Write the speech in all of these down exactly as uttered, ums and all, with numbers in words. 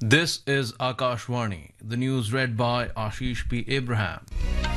This is Akashvani, the news read by Ashish P. Abraham.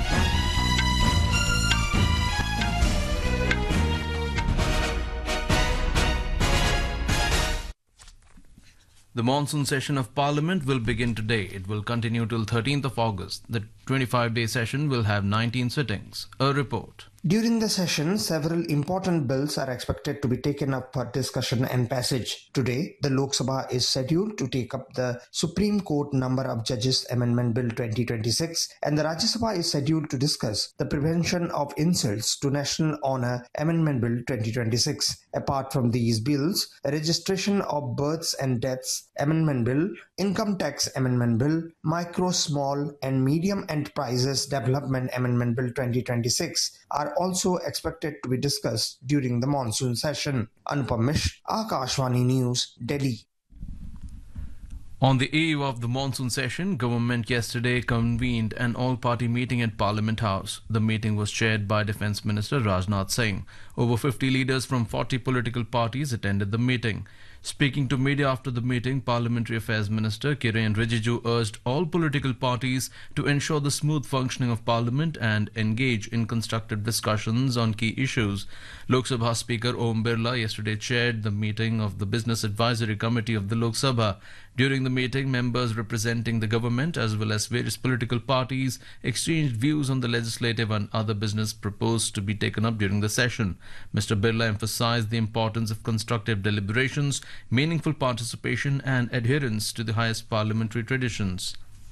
The monsoon session of Parliament will begin today. It will continue till thirteenth of August. The twenty-five day session will have nineteen sittings. A report. During the session, several important bills are expected to be taken up for discussion and passage. Today, the Lok Sabha is scheduled to take up the Supreme Court Number of Judges Amendment Bill twenty twenty-six, and the Rajya Sabha is scheduled to discuss the Prevention of Insults to National Honour Amendment Bill twenty twenty-six. Apart from these bills, a Registration of Births and Deaths Amendment Bill, Income Tax Amendment Bill, Micro, Small and Medium Enterprises Development Amendment Bill twenty twenty-six are also expected to be discussed during the monsoon session. Anupam Mish, Akashvani News, Delhi. On the eve of the monsoon session, government yesterday convened an all-party meeting at Parliament House. The meeting was chaired by Defence Minister Rajnath Singh. Over fifty leaders from forty political parties attended the meeting. Speaking to media after the meeting, Parliamentary Affairs Minister Kiren Rijiju urged all political parties to ensure the smooth functioning of Parliament and engage in constructive discussions on key issues. Lok Sabha Speaker Om Birla yesterday chaired the meeting of the Business Advisory Committee of the Lok Sabha. During the meeting, members representing the government as well as various political parties exchanged views on the legislative and other business proposed to be taken up during the session. Mister Birla emphasized the importance of constructive deliberations, meaningful participation and adherence to the highest parliamentary traditions.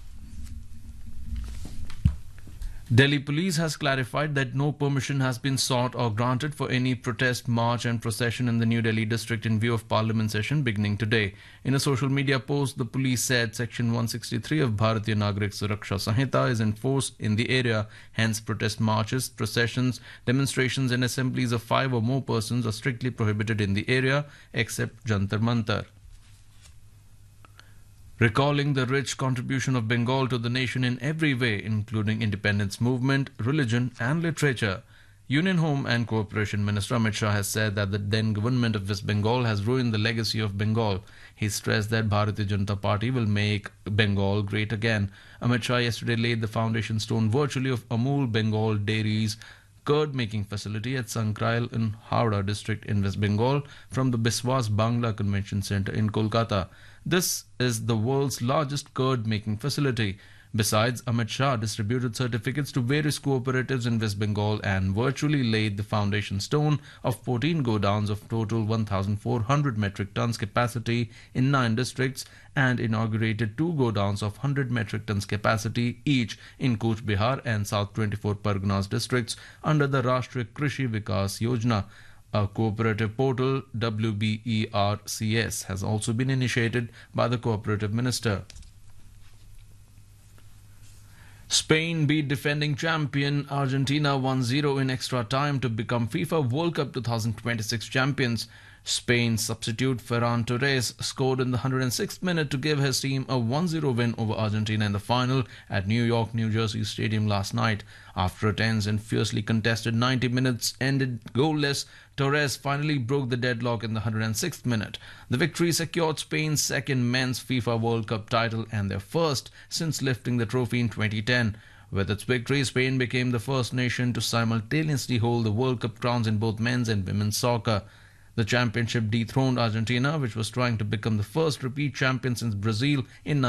Delhi Police has clarified that no permission has been sought or granted for any protest, march and procession in the New Delhi district in view of Parliament session beginning today. In a social media post, the police said Section one sixty-three of Bharatiya Nagarik Suraksha Sanhita is enforced in the area. Hence, protest marches, processions, demonstrations and assemblies of five or more persons are strictly prohibited in the area except Jantar Mantar. Recalling the rich contribution of Bengal to the nation in every way, including independence movement, religion and literature, Union Home and Cooperation Minister Amit Shah has said that the then government of West Bengal has ruined the legacy of Bengal. He stressed that Bharatiya Janata Party will make Bengal great again. Amit Shah yesterday laid the foundation stone virtually of Amul Bengal Dairies curd making facility at Sankrail in Howrah district in West Bengal from the Biswas Bangla Convention Centre in Kolkata. This is the world's largest curd making facility. Besides, Amit Shah distributed certificates to various cooperatives in West Bengal and virtually laid the foundation stone of fourteen godowns of total one thousand four hundred metric tons capacity in nine districts and inaugurated two godowns of one hundred metric tons capacity each in Cooch Behar and South twenty-four Parganas districts under the Rashtriya Krishi Vikas Yojana. A cooperative portal, W B E R C S, has also been initiated by the cooperative minister. Spain beat defending champion Argentina one zero in extra time to become FIFA World Cup twenty twenty-six champions. Spain's substitute Ferran Torres scored in the one hundred sixth minute to give his team a one zero win over Argentina in the final at New York, New Jersey Stadium last night. After a tense and fiercely contested ninety minutes ended goalless, Torres finally broke the deadlock in the one hundred sixth minute. The victory secured Spain's second men's FIFA World Cup title and their first since lifting the trophy in twenty ten. With its victory, Spain became the first nation to simultaneously hold the World Cup crowns in both men's and women's soccer. The championship dethroned Argentina, which was trying to become the first repeat champion since Brazil in